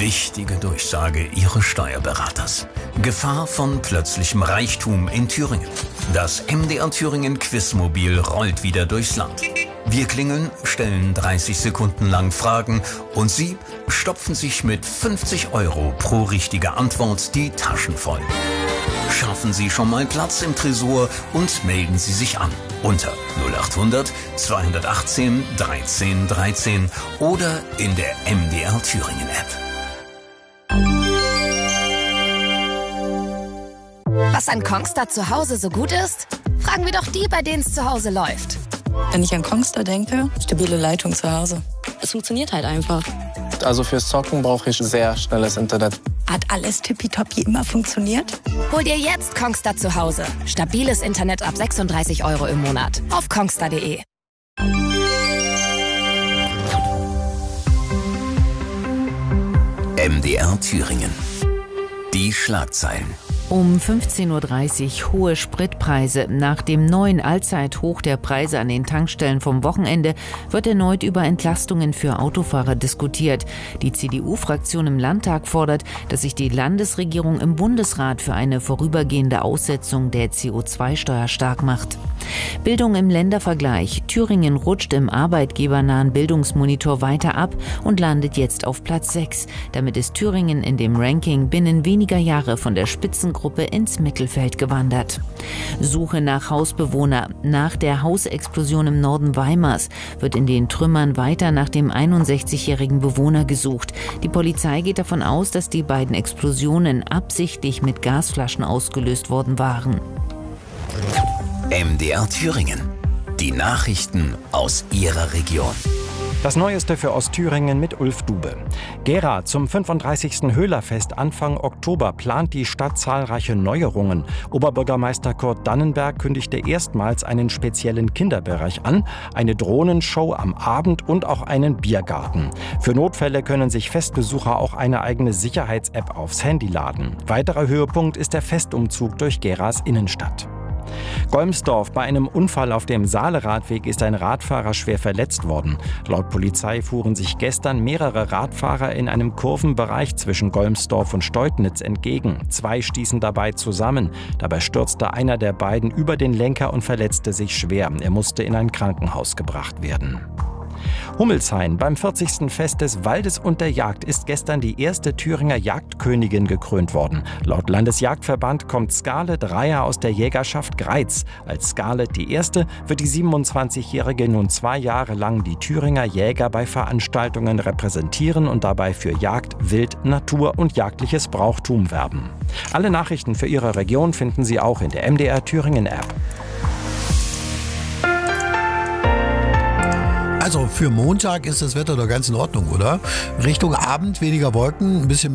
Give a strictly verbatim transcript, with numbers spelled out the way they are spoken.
Wichtige Durchsage Ihres Steuerberaters. Gefahr von plötzlichem Reichtum in Thüringen. Das M D R Thüringen Quizmobil rollt wieder durchs Land. Wir klingeln, stellen dreißig Sekunden lang Fragen und Sie stopfen sich mit fünfzig Euro pro richtige Antwort die Taschen voll. Schaffen Sie schon mal Platz im Tresor und melden Sie sich an unter null acht hundert zweihundertachtzehn dreizehn dreizehn oder in der M D R Thüringen App. Was an Kongstar zu Hause so gut ist? Fragen wir doch die, bei denen es zu Hause läuft. Wenn ich an Kongstar denke, stabile Leitung zu Hause. Es funktioniert halt einfach. Also fürs Zocken brauche ich sehr schnelles Internet. Hat alles tippitoppi immer funktioniert? Hol dir jetzt Kongstar zu Hause. Stabiles Internet ab sechsunddreißig Euro im Monat. Auf kongstar punkt de. M D R Thüringen. Die Schlagzeilen. Um fünfzehn Uhr dreißig hohe Spritpreise. Nach dem neuen Allzeithoch der Preise an den Tankstellen vom Wochenende wird erneut über Entlastungen für Autofahrer diskutiert. Die C D U-Fraktion im Landtag fordert, dass sich die Landesregierung im Bundesrat für eine vorübergehende Aussetzung der C O zwei Steuer stark macht. Bildung im Ländervergleich. Thüringen rutscht im arbeitgebernahen Bildungsmonitor weiter ab und landet jetzt auf Platz sechs. Damit ist Thüringen in dem Ranking binnen weniger Jahre von der Spitzengruppe ins Mittelfeld gewandert. Suche nach Hausbewohner. Nach der Hausexplosion im Norden Weimars wird in den Trümmern weiter nach dem einundsechzigjährigen Bewohner gesucht. Die Polizei geht davon aus, dass die beiden Explosionen absichtlich mit Gasflaschen ausgelöst worden waren. M D R Thüringen. Die Nachrichten aus Ihrer Region. Das Neueste für Ostthüringen mit Ulf Dube. Gera zum fünfunddreißigsten Höhlerfest Anfang Oktober plant die Stadt zahlreiche Neuerungen. Oberbürgermeister Kurt Dannenberg kündigte erstmals einen speziellen Kinderbereich an, eine Drohnenshow am Abend und auch einen Biergarten. Für Notfälle können sich Festbesucher auch eine eigene Sicherheits-App aufs Handy laden. Weiterer Höhepunkt ist der Festumzug durch Geras Innenstadt. Golmsdorf. Bei einem Unfall auf dem Saale-Radweg ist ein Radfahrer schwer verletzt worden. Laut Polizei fuhren sich gestern mehrere Radfahrer in einem Kurvenbereich zwischen Golmsdorf und Steutnitz entgegen. Zwei stießen dabei zusammen. Dabei stürzte einer der beiden über den Lenker und verletzte sich schwer. Er musste in ein Krankenhaus gebracht werden. Hummelshain. Beim vierzigsten Fest des Waldes und der Jagd ist gestern die erste Thüringer Jagdkönigin gekrönt worden. Laut Landesjagdverband kommt Scarlett Reiher aus der Jägerschaft Greiz. Als Scarlett die erste wird die siebenundzwanzigjährige nun zwei Jahre lang die Thüringer Jäger bei Veranstaltungen repräsentieren und dabei für Jagd, Wild, Natur und jagdliches Brauchtum werben. Alle Nachrichten für Ihre Region finden Sie auch in der M D R Thüringen App. Also für Montag ist das Wetter doch ganz in Ordnung, oder? Richtung Abend weniger Wolken, ein bisschen mehr